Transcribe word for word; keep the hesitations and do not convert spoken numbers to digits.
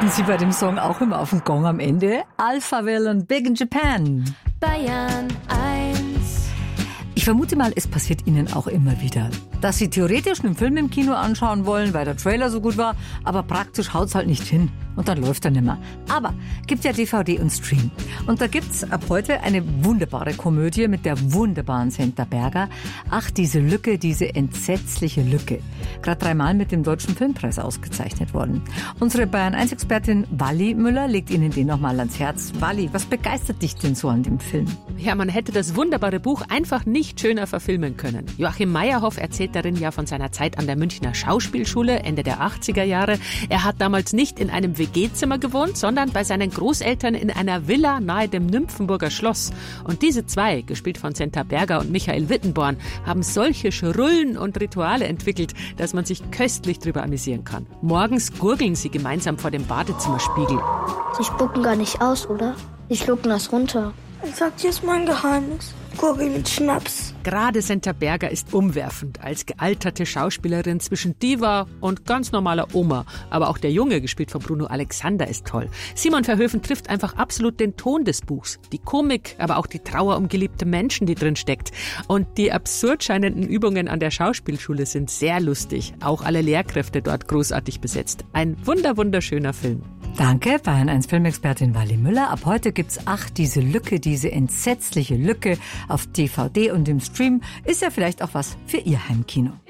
treten Sie bei dem Song auch immer auf den Gong am Ende? Alphaville und Big in Japan. Bayern eins. Ich vermute mal, es passiert Ihnen auch immer wieder, dass Sie theoretisch einen Film im Kino anschauen wollen, weil der Trailer so gut war, aber praktisch haut's halt nicht hin und dann läuft er nimmer. Aber gibt ja D V D und Stream. Und da gibt's ab heute eine wunderbare Komödie mit der wunderbaren Senta Berger. Ach, diese Lücke, diese entsetzliche Lücke. Gerade dreimal mit dem Deutschen Filmpreis ausgezeichnet worden. Unsere Bayern eins Expertin Walli Müller legt Ihnen den nochmal ans Herz. Walli, was begeistert dich denn so an dem Film? Ja, man hätte das wunderbare Buch einfach nicht schöner verfilmen können. Joachim Meyerhoff erzählt darin ja von seiner Zeit an der Münchner Schauspielschule Ende der achtziger Jahre. Er hat damals nicht in einem W G-Zimmer gewohnt, sondern bei seinen Großeltern in einer Villa nahe dem Nymphenburger Schloss. Und diese zwei, gespielt von Senta Berger und Michael Wittenborn, haben solche Schrullen und Rituale entwickelt, dass man sich köstlich drüber amüsieren kann. Morgens gurgeln sie gemeinsam vor dem Badezimmerspiegel. Sie spucken gar nicht aus, oder? Sie schlucken das runter. Ich sag dir jetzt mal ein Geheimnis. Gurgel mit Schnaps. Gerade Senta Berger ist umwerfend als gealterte Schauspielerin zwischen Diva und ganz normaler Oma. Aber auch der Junge, gespielt von Bruno Alexander, ist toll. Simon Verhoeven trifft einfach absolut den Ton des Buchs. Die Komik, aber auch die Trauer um geliebte Menschen, die drin steckt. Und die absurd scheinenden Übungen an der Schauspielschule sind sehr lustig. Auch alle Lehrkräfte dort großartig besetzt. Ein wunder, wunderschöner Film. Danke, Bayern eins Filmexpertin Walli Müller. Ab heute gibt's Ach, diese Lücke, diese entsetzliche Lücke auf D V D und im Stream. Ist ja vielleicht auch was für Ihr Heimkino.